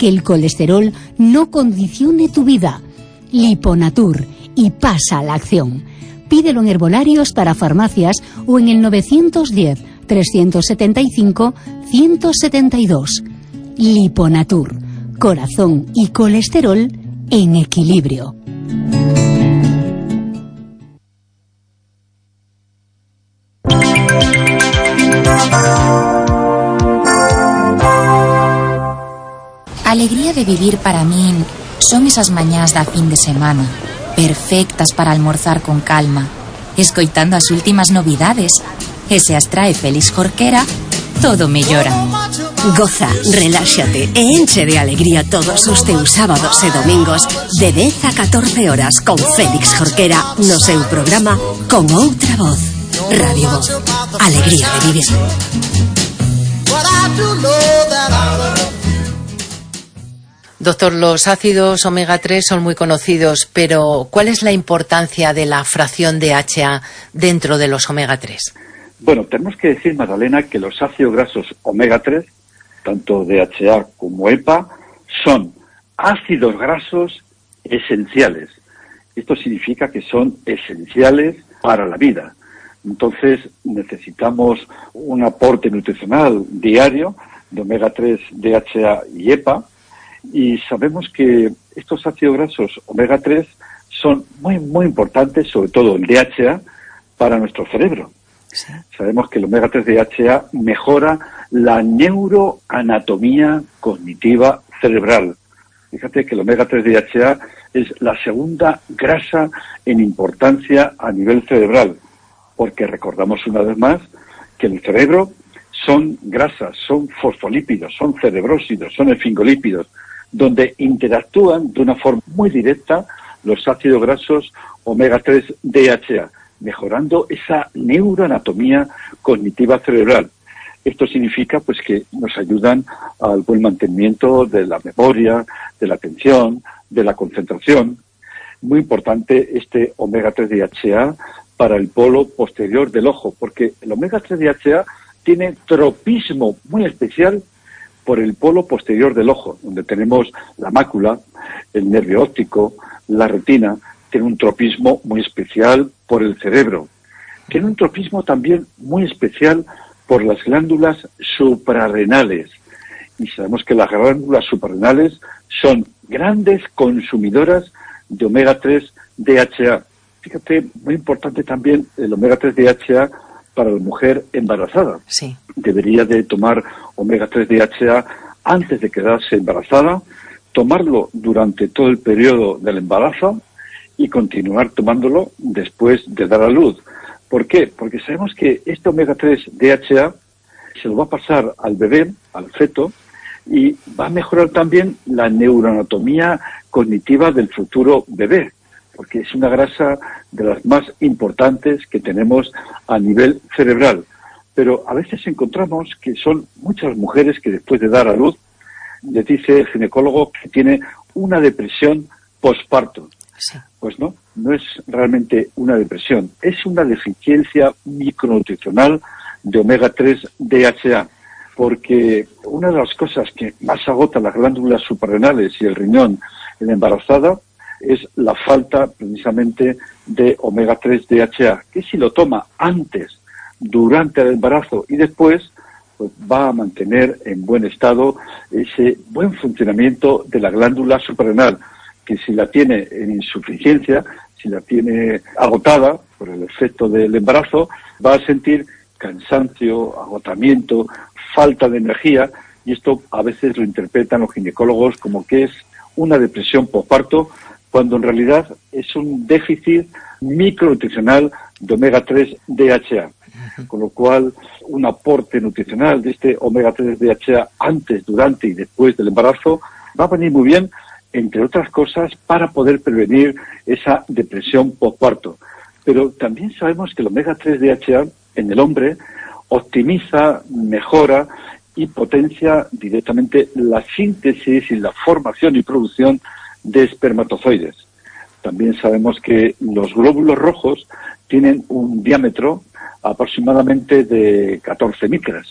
que el colesterol no condicione tu vida. Liponatur, y pasa a la acción. Pídelo en herbolarios para farmacias o en el 910-375-172. Liponatur, corazón y colesterol en equilibrio. Alegría de vivir para min son esas mañás da fin de semana, perfectas para almorzar con calma, escoitando as últimas novidades, e se as trae Félix Jorquera, todo mellora. Goza, reláxate e enche de alegría todos os teus sábados e domingos de 10 a 14 horas con Félix Jorquera no seu programa Con Outra Voz. Radio Voz, alegría de vivir. Doctor, los ácidos omega 3 son muy conocidos, pero ¿cuál es la importancia de la fracción DHA dentro de los omega 3? Bueno, tenemos que decir, Magdalena, que los ácidos grasos omega 3, tanto DHA como EPA, son ácidos grasos esenciales. Esto significa que son esenciales para la vida. Entonces, necesitamos un aporte nutricional diario de omega 3, DHA y EPA, y sabemos que estos ácidos grasos omega 3 son muy, muy importantes, sobre todo el DHA, para nuestro cerebro. Sí. Sabemos que el omega 3 DHA mejora la neuroanatomía cognitiva cerebral. Fíjate que el omega 3 DHA es la segunda grasa en importancia a nivel cerebral, porque recordamos una vez más que el cerebro son grasas, son fosfolípidos, son cerebrósidos, son esfingolípidos, donde interactúan de una forma muy directa los ácidos grasos omega 3 DHA, mejorando esa neuroanatomía cognitiva cerebral. Esto significa pues que nos ayudan al buen mantenimiento de la memoria, de la atención, de la concentración. Muy importante este omega 3 DHA para el polo posterior del ojo, porque el omega 3 DHA tiene tropismo muy especial por el polo posterior del ojo, donde tenemos la mácula, el nervio óptico, la retina. Tiene un tropismo muy especial por el cerebro. Tiene un tropismo también muy especial por las glándulas suprarrenales. Y sabemos que las glándulas suprarrenales son grandes consumidoras de omega 3 DHA. Fíjate, muy importante también el omega 3 DHA para la mujer embarazada. Sí. Debería de tomar omega 3 DHA antes de quedarse embarazada, tomarlo durante todo el periodo del embarazo y continuar tomándolo después de dar a luz. ¿Por qué? Porque sabemos que este omega 3 DHA se lo va a pasar al bebé, al feto, y va a mejorar también la neuroanatomía cognitiva del futuro bebé, porque es una grasa de las más importantes que tenemos a nivel cerebral. Pero a veces encontramos que son muchas mujeres que después de dar a luz, les dice el ginecólogo que tiene una depresión posparto. Sí. Pues no es realmente una depresión, es una deficiencia micronutricional de omega 3 DHA, porque una de las cosas que más agota las glándulas suprarrenales y el riñón en la embarazada es la falta precisamente de omega 3 DHA, que si lo toma antes, durante el embarazo y después, pues va a mantener en buen estado ese buen funcionamiento de la glándula suprarrenal, que si la tiene en insuficiencia, si la tiene agotada por el efecto del embarazo, va a sentir cansancio, agotamiento, falta de energía, y esto a veces lo interpretan los ginecólogos como que es una depresión posparto, cuando en realidad es un déficit micronutricional de omega 3 DHA. Con lo cual, un aporte nutricional de este omega 3 DHA antes, durante y después del embarazo va a venir muy bien, entre otras cosas, para poder prevenir esa depresión posparto. Pero también sabemos que el omega 3 DHA en el hombre optimiza, mejora y potencia directamente la síntesis y la formación y producción de espermatozoides. También sabemos que los glóbulos rojos tienen un diámetro aproximadamente de 14 micras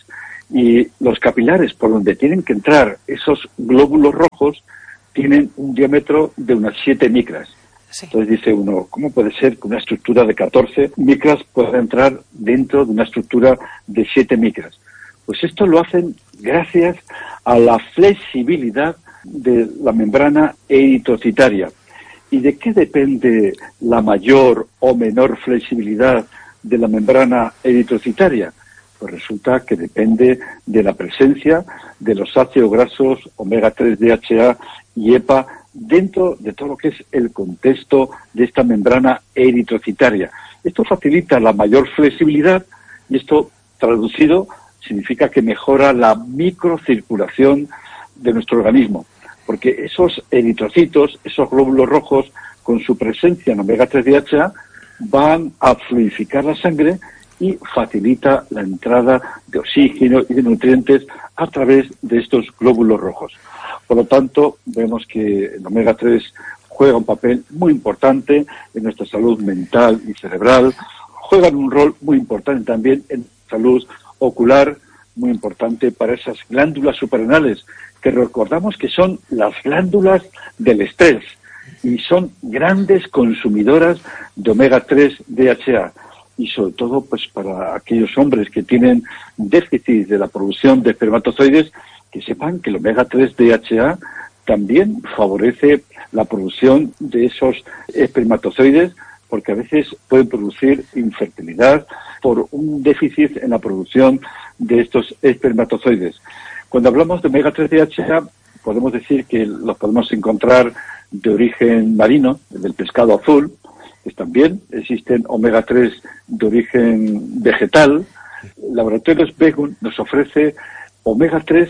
Y los capilares por donde tienen que entrar esos glóbulos rojos tienen un diámetro de unas 7 micras. Sí. Entonces dice uno, ¿cómo puede ser que una estructura de 14 micras pueda entrar dentro de una estructura de 7 micras? Pues esto lo hacen gracias a la flexibilidad de la membrana eritrocitaria. ¿Y de qué depende la mayor o menor flexibilidad de la membrana eritrocitaria? Pues resulta que depende de la presencia de los ácidos grasos omega 3 DHA y EPA dentro de todo lo que es el contexto de esta membrana eritrocitaria. Esto facilita la mayor flexibilidad y esto, traducido, significa que mejora la microcirculación de nuestro organismo, porque esos eritrocitos, esos glóbulos rojos, con su presencia en omega 3 DHA, van a fluidificar la sangre y facilita la entrada de oxígeno y de nutrientes a través de estos glóbulos rojos. Por lo tanto, vemos que el omega 3 juega un papel muy importante en nuestra salud mental y cerebral, juegan un rol muy importante también en salud ocular, muy importante para esas glándulas suprarrenales, que recordamos que son las glándulas del estrés y son grandes consumidoras de omega 3 DHA. Y sobre todo pues para aquellos hombres que tienen déficit de la producción de espermatozoides, que sepan que el omega 3 DHA también favorece la producción de esos espermatozoides, porque a veces pueden producir infertilidad por un déficit en la producción de estos espermatozoides. Cuando hablamos de omega 3 DHA, podemos decir que los podemos encontrar de origen marino, del pescado azul, pues también existen omega 3 de origen vegetal. Laboratorios Begun nos ofrece omega 3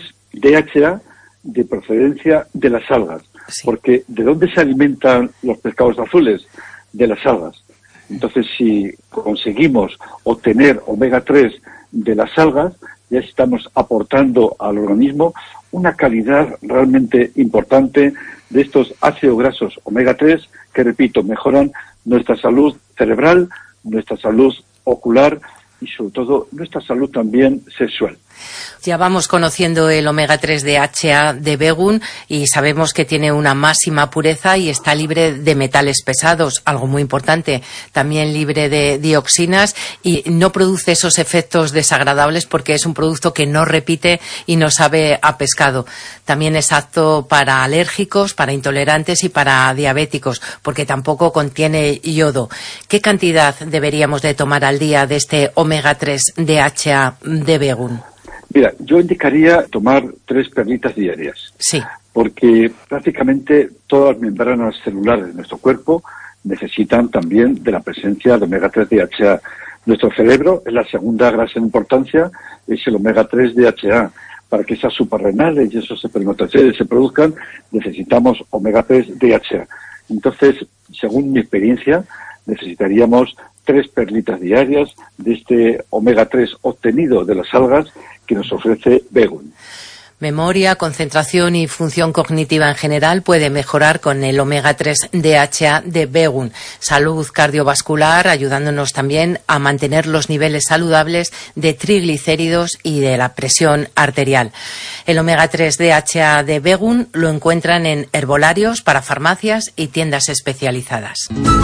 DHA de procedencia de las algas, sí. Porque ¿de dónde se alimentan los pescados azules? De las algas. Entonces, si conseguimos obtener omega 3 de las algas, ya estamos aportando al organismo una calidad realmente importante de estos ácidos grasos omega 3 que, repito, mejoran nuestra salud cerebral, nuestra salud ocular y sobre todo nuestra salud también sexual. Ya vamos conociendo el omega 3 DHA de Begun y sabemos que tiene una máxima pureza y está libre de metales pesados, algo muy importante, también libre de dioxinas y no produce esos efectos desagradables porque es un producto que no repite y no sabe a pescado. También es apto para alérgicos, para intolerantes y para diabéticos, porque tampoco contiene yodo. ¿Qué cantidad deberíamos de tomar al día de este omega 3 DHA de Begun? Mira, yo indicaría tomar 3 perlitas diarias. Sí. Porque prácticamente todas las membranas celulares de nuestro cuerpo necesitan también de la presencia de omega 3 DHA. Nuestro cerebro es la segunda grasa en importancia, es el omega 3 DHA. Para que esas suprarrenales y esos espermatozoides se produzcan, necesitamos omega 3 DHA. Entonces, según mi experiencia, necesitaríamos 3 perlitas diarias de este omega 3 obtenido de las algas que nos ofrece Begun. Memoria, concentración y función cognitiva en general puede mejorar con el omega 3 DHA de Begun. Salud cardiovascular, ayudándonos también a mantener los niveles saludables de triglicéridos y de la presión arterial. El omega 3 DHA de Begun lo encuentran en herbolarios, para farmacias y tiendas especializadas.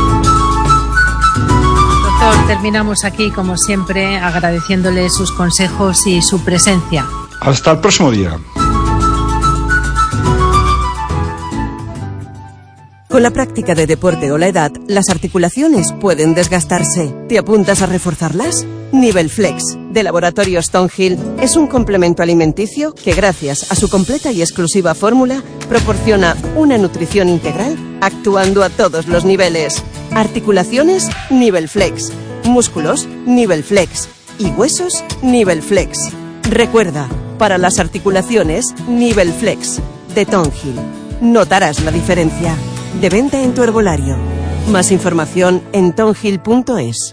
Doctor, terminamos aquí, como siempre, agradeciéndole sus consejos y su presencia. Hasta el próximo día. Con la práctica de deporte o la edad, las articulaciones pueden desgastarse. ¿Te apuntas a reforzarlas? Nivel Flex, de Laboratorios Tonhill, es un complemento alimenticio que, gracias a su completa y exclusiva fórmula, proporciona una nutrición integral actuando a todos los niveles. Articulaciones, Nivel Flex. Músculos, Nivel Flex. Y huesos, Nivel Flex. Recuerda, para las articulaciones, Nivel Flex, de Tonhill. Notarás la diferencia. De venta en tu herbolario. Más información en tonhill.es.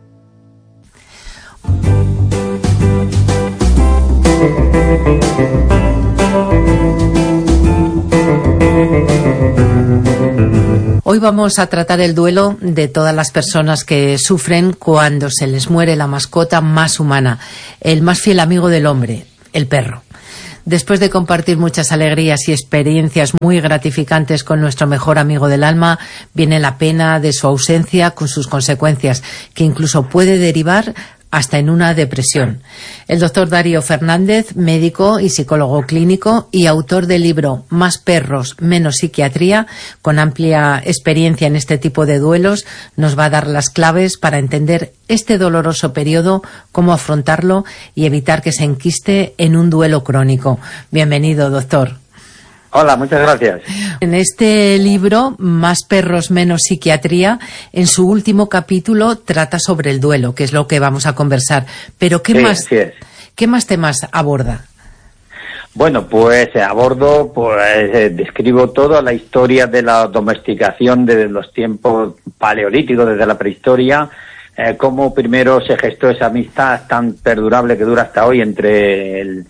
Hoy vamos a tratar el duelo de todas las personas que sufren cuando se les muere la mascota más humana, el más fiel amigo del hombre. el perro. Después de compartir muchas alegrías y experiencias muy gratificantes con nuestro mejor amigo del alma, viene la pena de su ausencia con sus consecuencias, que incluso puede derivar hasta en una depresión. El doctor Darío Fernández, médico y psicólogo clínico y autor del libro Más perros, menos psiquiatría, con amplia experiencia en este tipo de duelos, nos va a dar las claves para entender este doloroso periodo, cómo afrontarlo y evitar que se enquiste en un duelo crónico. Bienvenido, doctor. Hola, muchas gracias. En este libro, Más perros, menos psiquiatría, en su último capítulo trata sobre el duelo, que es lo que vamos a conversar. Pero ¿qué más temas aborda? Bueno, pues abordo, describo toda la historia de la domesticación desde los tiempos paleolíticos, desde la prehistoria, cómo primero se gestó esa amistad tan perdurable que dura hasta hoy entre el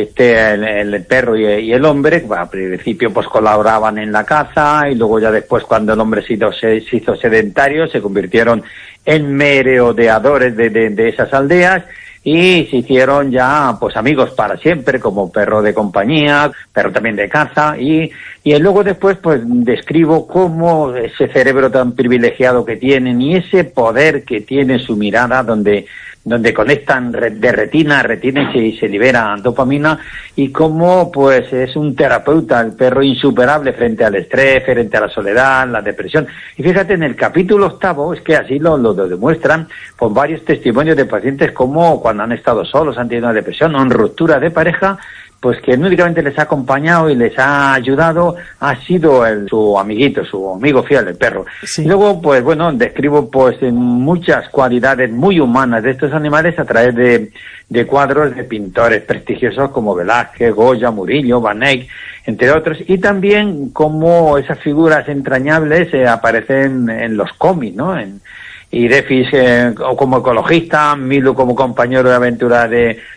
perro y el hombre. Al principio pues colaboraban en la caza y luego ya después, cuando el hombre se hizo sedentario, se convirtieron en merodeadores de esas aldeas y se hicieron ya pues amigos para siempre, como perro de compañía, perro también de caza, y luego después pues describo cómo ese cerebro tan privilegiado que tienen y ese poder que tiene su mirada, donde conectan de retina a retina y se libera dopamina, y cómo pues es un terapeuta el perro insuperable frente al estrés, frente a la soledad, la depresión. Y fíjate, en el capítulo 8, es que así lo demuestran con varios testimonios de pacientes, como cuando han estado solos, han tenido una depresión o en ruptura de pareja, pues que únicamente les ha acompañado y les ha ayudado ha sido su amiguito, su amigo fiel, el perro. Sí. Luego, pues bueno, describo pues muchas cualidades muy humanas de estos animales a través de cuadros de pintores prestigiosos como Velázquez, Goya, Murillo, Van Eyck, entre otros, y también cómo esas figuras entrañables aparecen en los cómics, ¿no? Irefis como ecologista, Milo como compañero de aventura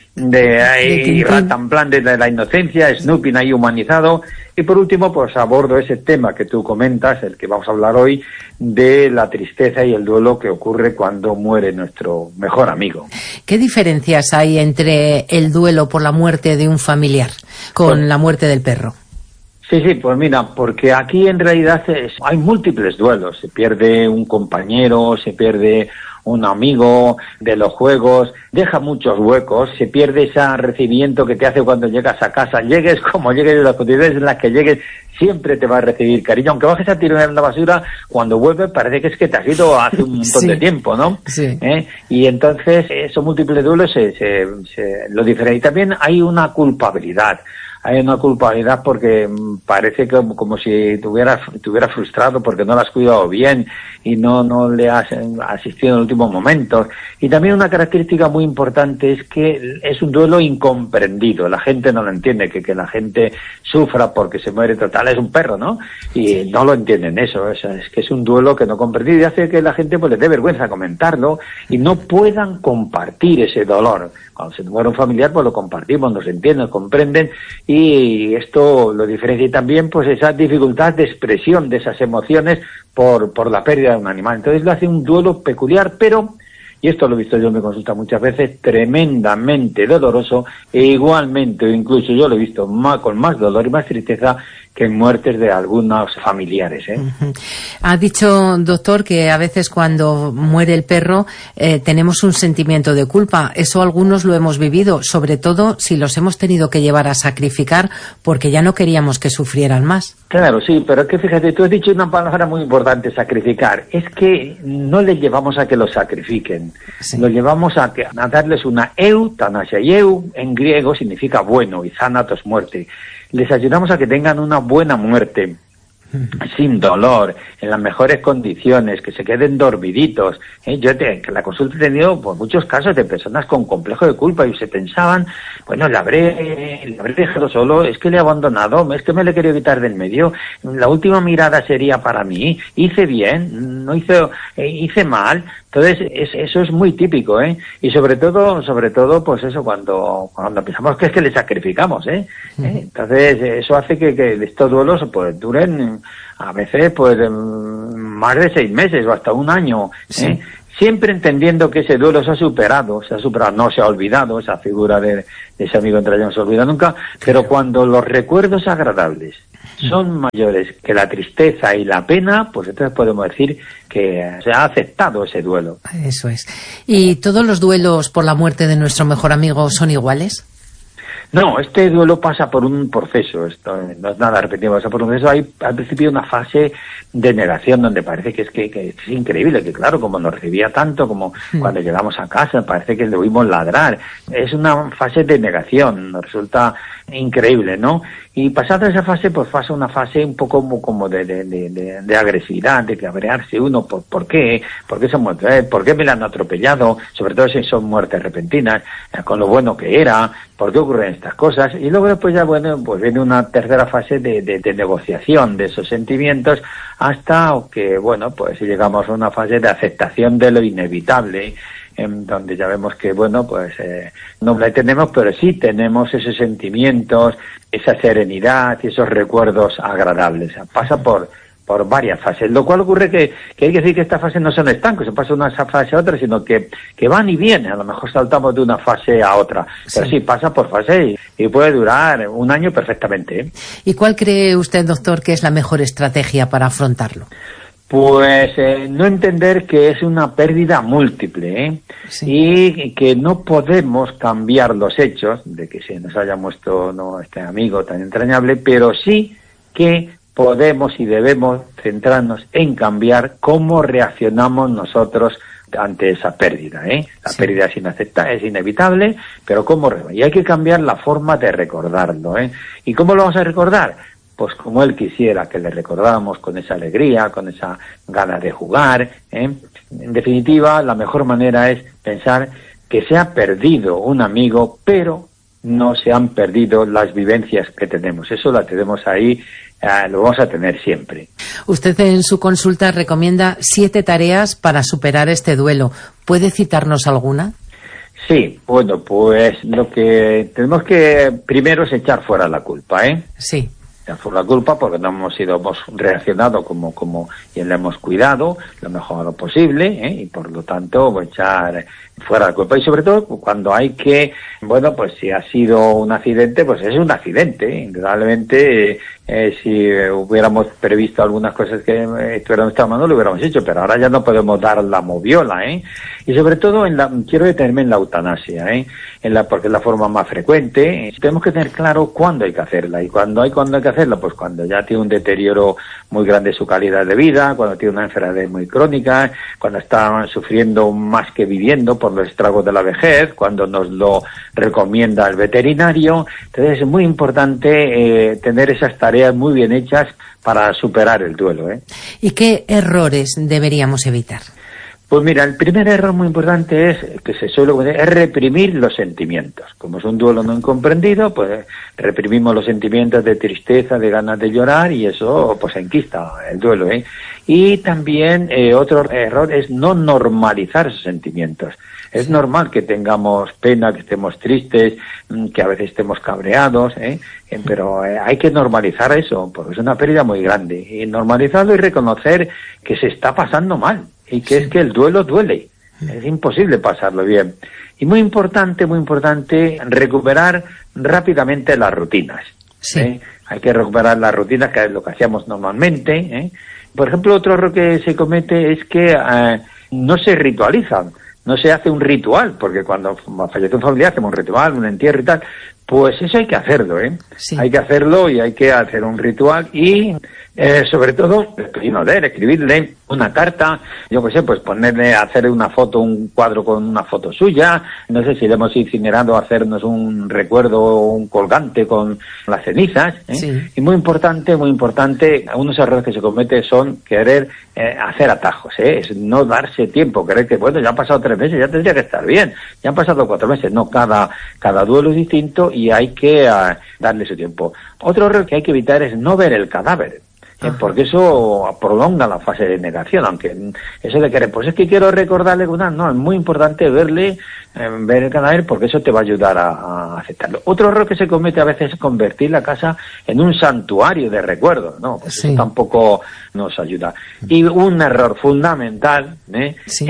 y Ratanplan de la inocencia, Snoopy ahí humanizado, y por último pues abordo ese tema que tú comentas, el que vamos a hablar hoy, de la tristeza y el duelo que ocurre cuando muere nuestro mejor amigo. ¿Qué diferencias hay entre el duelo por la muerte de un familiar con la muerte del perro? Sí, pues mira, porque aquí en realidad hay múltiples duelos. Se pierde un compañero, se pierde un amigo de los juegos, deja muchos huecos, se pierde ese recibimiento que te hace cuando llegas a casa. Llegues como llegues, de las cotidianas en las que llegues, siempre te va a recibir cariño. Aunque bajes a tirar en la basura, cuando vuelves parece que es que te has ido hace un montón de tiempo, ¿no? Sí. Y entonces esos múltiples duelos se lo diferencian. Y también hay una culpabilidad. Hay una culpabilidad porque parece que como si te hubiera frustrado porque no lo has cuidado bien y no le has asistido en el último momento. Y también una característica muy importante es que es un duelo incomprendido. La gente no lo entiende, que la gente sufra porque se muere total. Es un perro, ¿no? Y no lo entienden eso. Es que es un duelo que no comprendido y hace que la gente pues les dé vergüenza comentarlo y no puedan compartir ese dolor. Cuando se muere un familiar pues lo compartimos, nos entienden, nos comprenden, y esto lo diferencia. Y también pues esa dificultad de expresión de esas emociones por la pérdida de un animal. Entonces lo hace un duelo peculiar, pero, y esto lo he visto yo en mi consulta muchas veces, tremendamente doloroso, e igualmente, o incluso yo lo he visto con más dolor y más tristeza que en muertes de algunos familiares. Ha dicho, doctor, que a veces cuando muere el perro tenemos un sentimiento de culpa. Eso algunos lo hemos vivido, sobre todo si los hemos tenido que llevar a sacrificar porque ya no queríamos que sufrieran más. Claro, sí, pero es que fíjate, tú has dicho una palabra muy importante, sacrificar. Es que no les llevamos a que los sacrifiquen, los llevamos a darles una eutanasia. Y en griego significa bueno y thanatos, muerte. Les ayudamos a que tengan una buena muerte, sin dolor, en las mejores condiciones, que se queden dormiditos. Yo en la consulta he tenido pues, muchos casos de personas con complejo de culpa y se pensaban, bueno, le habré dejado solo, es que le he abandonado, es que me le he querido quitar del medio, la última mirada sería para mí, hice bien, no hice mal. Entonces eso es muy típico, y sobre todo pues eso, cuando pensamos que es que le sacrificamos, entonces eso hace que estos duelos pues duren a veces pues más de 6 meses o hasta un año, siempre entendiendo que ese duelo se ha superado, no se ha olvidado, esa figura de ese amigo entrañable no se olvida nunca, pero cuando los recuerdos agradables son mayores que la tristeza y la pena, pues entonces podemos decir que se ha aceptado ese duelo. Eso es. ¿Y todos los duelos por la muerte de nuestro mejor amigo son iguales? No, este duelo pasa por un proceso, esto no es nada repetido, pasa por un proceso. Hay al principio una fase de negación donde parece que es increíble, que claro, como nos recibía tanto, como cuando llegamos a casa, parece que le oímos ladrar. Es una fase de negación, nos resulta increíble, ¿no? Y pasada esa fase, pues pasa una fase un poco como de agresividad, de cabrearse uno, ¿por qué? ¿Por qué se ha muerto? ¿Por qué me la han atropellado? Sobre todo si son muertes repentinas, con lo bueno que era, ¿por qué ocurren estas cosas? Y luego después ya, bueno, pues viene una tercera fase de negociación de esos sentimientos hasta que, bueno, pues llegamos a una fase de aceptación de lo inevitable, en donde ya vemos que, bueno, pues no la tenemos, pero sí tenemos esos sentimientos, esa serenidad y esos recuerdos agradables. Pasa por varias fases, lo cual ocurre que hay que decir que estas fases no son estancos, se pasa de una fase a otra, sino que van y vienen, a lo mejor saltamos de una fase a otra, pero sí pasa por fase y puede durar un año perfectamente, ¿eh? ¿Y cuál cree usted, doctor, que es la mejor estrategia para afrontarlo? Pues no entender que es una pérdida múltiple, ¿eh? Sí. Y que no podemos cambiar los hechos de que se nos haya muerto este amigo tan entrañable, pero sí que podemos y debemos centrarnos en cambiar cómo reaccionamos nosotros ante esa pérdida, ¿eh? La pérdida es inevitable, pero y hay que cambiar la forma de recordarlo, ¿eh? ¿Y cómo lo vamos a recordar? Pues como él quisiera que le recordáramos, con esa alegría, con esa gana de jugar, ¿eh? En definitiva, la mejor manera es pensar que se ha perdido un amigo, pero no se han perdido las vivencias que tenemos. Eso la tenemos ahí, lo vamos a tener siempre. Usted en su consulta recomienda 7 tareas para superar este duelo. ¿Puede citarnos alguna? Sí, bueno, pues lo que tenemos que primero es echar fuera la culpa, ¿eh? Sí. Por la culpa, porque no hemos reaccionado como y le hemos cuidado lo mejor posible, ¿eh? Y por lo tanto echar fuera la culpa. Y sobre todo cuando hay que, bueno, pues si ha sido un accidente, pues es un accidente, ¿eh? Indudablemente si hubiéramos previsto algunas cosas que estuvieran en nuestra mano, lo hubiéramos hecho, pero ahora ya no podemos dar la moviola, ¿eh? Y sobre todo quiero detenerme en la eutanasia, ¿eh? Porque es la forma más frecuente, ¿eh? Tenemos que tener claro cuándo hay que hacerla. Y cuándo hay que hacerla, pues cuando ya tiene un deterioro muy grande su calidad de vida, cuando tiene una enfermedad muy crónica, cuando está sufriendo más que viviendo por los estragos de la vejez, cuando nos lo recomienda el veterinario. Entonces es muy importante tener esas tareas muy bien hechas para superar el duelo, ¿eh? ¿Y qué errores deberíamos evitar? Pues mira, el primer error muy importante es reprimir los sentimientos. Como es un duelo no incomprendido, pues reprimimos los sentimientos de tristeza, de ganas de llorar, y eso pues enquista el duelo, ¿eh? Y también otro error es no normalizar esos sentimientos. Es normal que tengamos pena, que estemos tristes, que a veces estemos cabreados, pero hay que normalizar eso, porque es una pérdida muy grande. Y normalizarlo y reconocer que se está pasando mal, y que es que el duelo duele. Es imposible pasarlo bien. Y muy importante, recuperar rápidamente las rutinas. Sí. Hay que recuperar las rutinas, que es lo que hacíamos normalmente. Por ejemplo, otro error que se comete es que no se ritualizan. No se hace un ritual, porque cuando fallece un familiar hacemos un ritual, un entierro y tal. Pues eso hay que hacerlo, ¿eh? Sí. Hay que hacerlo y hay que hacer un ritual y, sobre todo, escribirle una carta, yo qué sé, pues hacer una foto, un cuadro con una foto suya, no sé si le hemos incinerado, hacernos un recuerdo, un colgante con las cenizas, ¿eh? Sí. Y muy importante, unos errores que se cometen son querer hacer atajos, ¿eh? Es no darse tiempo, creer que, bueno, ya han pasado 3 meses, ya tendría que estar bien, ya han pasado 4 meses, no, cada duelo es distinto y hay que darle su tiempo. Otro error que hay que evitar es no ver el cadáver, porque eso prolonga la fase de negación, aunque eso de querer, pues es que quiero recordarle, no, es muy importante ver el cadáver, porque eso te va a ayudar a aceptarlo. Otro error que se comete a veces es convertir la casa en un santuario de recuerdos, ¿no? Pues sí. Eso tampoco nos ayuda. Y un error fundamental es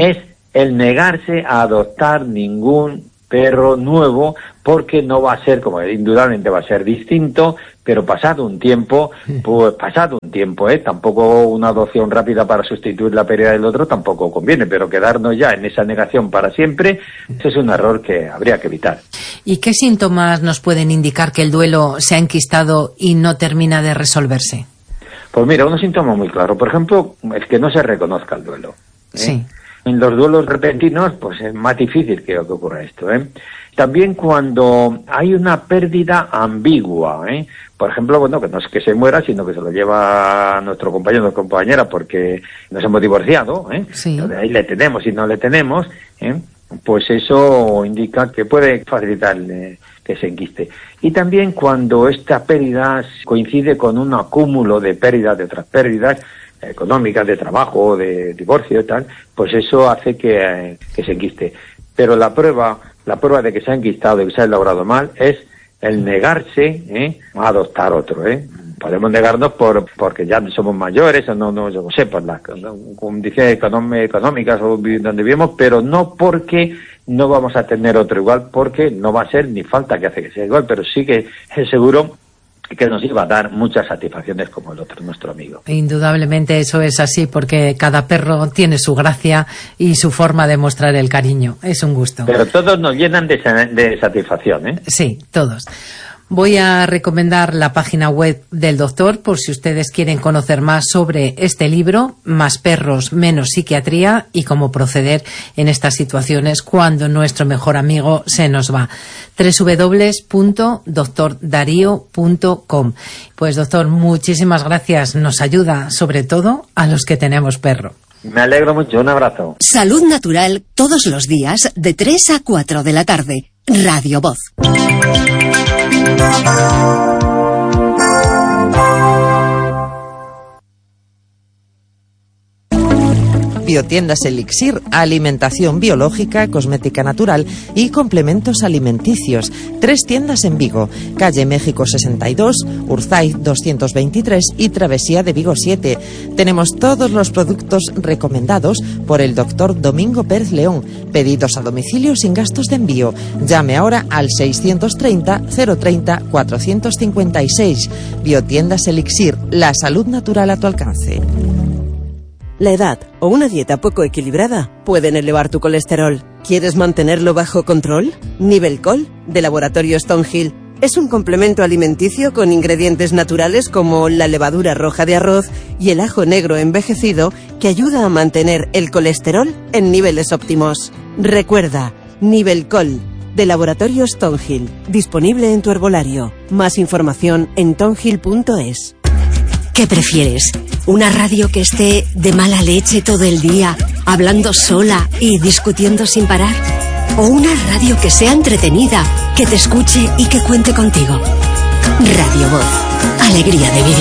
el negarse a adoptar ningún perro nuevo, porque no va a ser, como indudablemente va a ser distinto, pero pasado un tiempo, tampoco una adopción rápida para sustituir la pérdida del otro tampoco conviene, pero quedarnos ya en esa negación para siempre, ese es un error que habría que evitar. ¿Y qué síntomas nos pueden indicar que el duelo se ha enquistado y no termina de resolverse? Pues mira, unos síntomas muy claros. Por ejemplo, el que no se reconozca el duelo. Sí. En los duelos repentinos, pues es más difícil que ocurra esto. También cuando hay una pérdida ambigua. Por ejemplo, bueno, que no es que se muera, sino que se lo lleva a nuestro compañero o compañera porque nos hemos divorciado. Sí. Ahí le tenemos y no le tenemos. Pues eso indica que puede facilitar que se enquiste. Y también cuando esta pérdida coincide con un acúmulo de pérdidas, de otras pérdidas económicas, de trabajo, de divorcio y tal, pues eso hace que se enquiste. Pero la prueba de que se ha enquistado y que se ha elaborado mal es el negarse a adoptar otro. Podemos negarnos porque ya somos mayores, o no yo no sé, por las condiciones económicas o donde vivimos, pero no porque no vamos a tener otro igual, porque no va a ser ni falta que hace que sea igual, pero sí que es seguro que nos iba a dar muchas satisfacciones como el otro, nuestro amigo. Indudablemente eso es así, porque cada perro tiene su gracia y su forma de mostrar el cariño. Es un gusto. Pero todos nos llenan de satisfacción, Sí, todos. Voy a recomendar la página web del doctor por si ustedes quieren conocer más sobre este libro, Más perros, menos psiquiatría, y cómo proceder en estas situaciones cuando nuestro mejor amigo se nos va. www.doctordarío.com. Pues doctor, muchísimas gracias. Nos ayuda sobre todo a los que tenemos perro. Me alegro mucho. Un abrazo. Salud Natural todos los días de 3 a 4 de la tarde. Radio Voz. Biotiendas Elixir, alimentación biológica, cosmética natural y complementos alimenticios. 3 tiendas en Vigo, calle México 62, Urzaiz 223 y Travesía de Vigo 7. Tenemos todos los productos recomendados por el doctor Domingo Pérez León. Pedidos a domicilio sin gastos de envío. Llame ahora al 630 030 456. Biotiendas Elixir, la salud natural a tu alcance. La edad o una dieta poco equilibrada pueden elevar tu colesterol. ¿Quieres mantenerlo bajo control? Nivelcol, de Laboratorio Stonehill, es un complemento alimenticio con ingredientes naturales como la levadura roja de arroz y el ajo negro envejecido que ayuda a mantener el colesterol en niveles óptimos. Recuerda, Nivelcol, de Laboratorio Stonehill, disponible en tu herbolario. Más información en tonhill.es. ¿Qué prefieres? ¿Una radio que esté de mala leche todo el día, hablando sola y discutiendo sin parar? ¿O una radio que sea entretenida, que te escuche y que cuente contigo? Radio Voz. Alegría de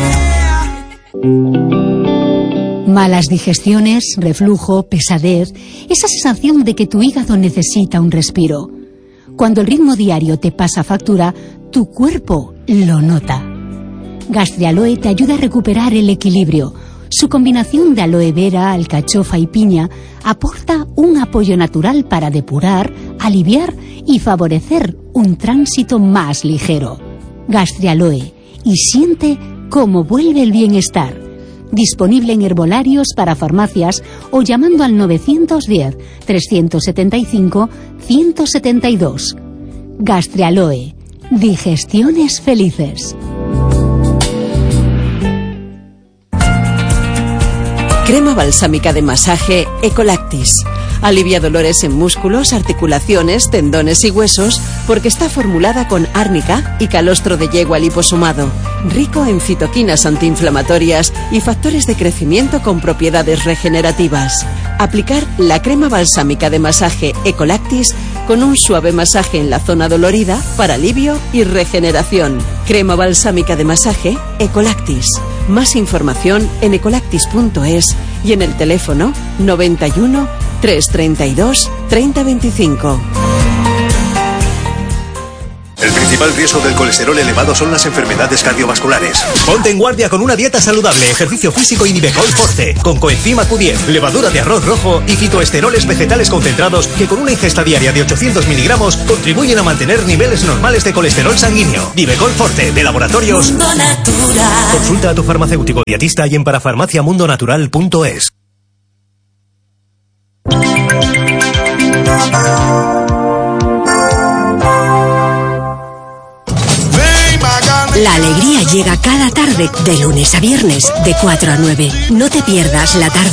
vivir. Malas digestiones, reflujo, pesadez, esa sensación de que tu hígado necesita un respiro. Cuando el ritmo diario te pasa factura, tu cuerpo lo nota. Gastrialoe te ayuda a recuperar el equilibrio. Su combinación de aloe vera, alcachofa y piña aporta un apoyo natural para depurar, aliviar y favorecer un tránsito más ligero. Gastrialoe, y siente cómo vuelve el bienestar. Disponible en herbolarios para farmacias o llamando al 910 375 172. Gastrialoe, digestiones felices. Crema balsámica de masaje Ecolactis. Alivia dolores en músculos, articulaciones, tendones y huesos porque está formulada con árnica y calostro de yegua liposomado, rico en citoquinas antiinflamatorias y factores de crecimiento con propiedades regenerativas. Aplicar la crema balsámica de masaje Ecolactis con un suave masaje en la zona dolorida para alivio y regeneración. Crema balsámica de masaje Ecolactis. Más información en ecolactis.es y en el teléfono 91 332 3025. El principal riesgo del colesterol elevado son las enfermedades cardiovasculares. Ponte en guardia con una dieta saludable, ejercicio físico y Nivecol Forte, con coenzima Q10, levadura de arroz rojo y fitoesteroles vegetales concentrados que con una ingesta diaria de 800 miligramos contribuyen a mantener niveles normales de colesterol sanguíneo. Nivecol Forte, de Laboratorios Mundo Natural. Consulta a tu farmacéutico dietista y en parafarmaciamundonatural.es. La alegría llega cada tarde, de lunes a viernes, de 4 a 9. No te pierdas la tarde